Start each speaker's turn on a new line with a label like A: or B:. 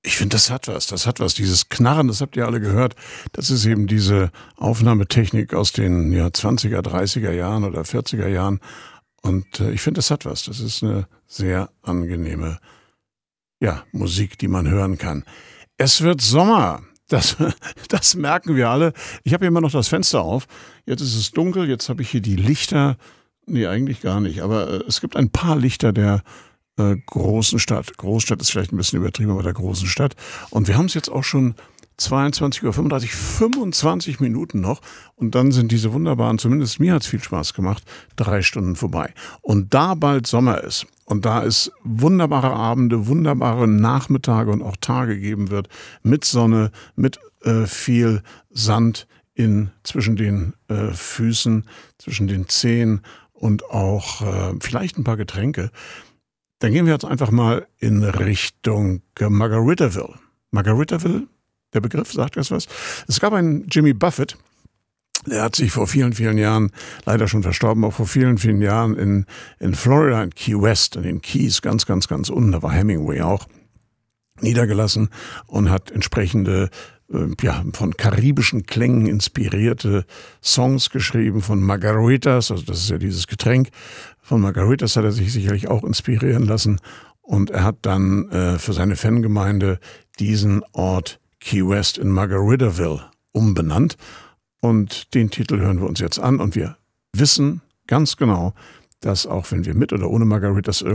A: Ich finde, das hat was. Das hat was. Dieses Knarren, das habt ihr alle gehört. Das ist eben diese Aufnahmetechnik aus den 20er, 30er Jahren oder 40er Jahren. Und ich finde, das hat was. Das ist eine sehr angenehme Musik, die man hören kann. Es wird Sommer. Das merken wir alle. Ich habe hier immer noch das Fenster auf. Jetzt ist es dunkel. Jetzt habe ich hier die Lichter. Nee, eigentlich gar nicht. Aber es gibt ein paar Lichter der großen Stadt. Großstadt ist vielleicht ein bisschen übertrieben, aber der großen Stadt. Und wir haben es jetzt auch schon 22:35 Uhr, 25 Minuten noch. Und dann sind diese wunderbaren, zumindest mir hat es viel Spaß gemacht, 3 Stunden vorbei. Und da bald Sommer ist und da es wunderbare Abende, wunderbare Nachmittage und auch Tage geben wird, mit Sonne, mit viel Sand zwischen den Füßen, zwischen den Zehen und auch vielleicht ein paar Getränke, dann gehen wir jetzt einfach mal in Richtung Margaritaville. Margaritaville, der Begriff, sagt das was? Es gab einen Jimmy Buffett, der hat sich vor vielen, vielen Jahren, leider schon verstorben, auch vor vielen, vielen Jahren in Florida, in Key West, in den Keys, ganz, ganz, ganz unten, da war Hemingway auch, niedergelassen und hat entsprechende von karibischen Klängen inspirierte Songs geschrieben, von Margaritas, also das ist ja dieses Getränk, von Margaritas hat er sich sicherlich auch inspirieren lassen und er hat dann für seine Fangemeinde diesen Ort Key West in Margaritaville umbenannt und den Titel hören wir uns jetzt an und wir wissen ganz genau, dass auch wenn wir mit oder ohne Margaritas